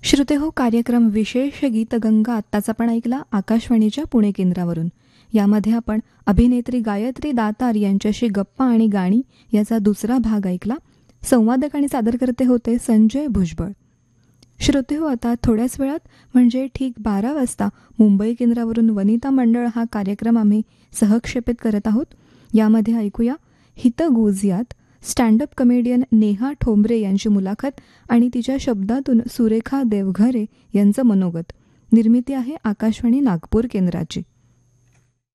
श्रोतेहो, कार्यक्रम विशेष गीतगंगा आत्ताच आपण ऐकला आकाशवाणीच्या पुणे केंद्रावरून. यामध्ये आपण अभिनेत्री गायत्री दातार यांच्याशी गप्पा आणि गाणी याचा दुसरा भाग ऐकला. संवादक आणि सादरकर्ते होते संजय भुजबळ. श्रोतेहो, आता थोड्याच वेळात म्हणजे ठीक 12 वाजता मुंबई केंद्रावरून वनिता मंडळ हा कार्यक्रम आम्ही सहक्षेपित करत आहोत. यामध्ये ऐकूया हितगुजियात स्टँडअप कमेडियन नेहा ठोंबरे यांची मुलाखत आणि तिच्या शब्दातून सुरेखा देवघरे यांचं मनोगत. निर्मिती आहे आकाशवाणी नागपूर केंद्राची.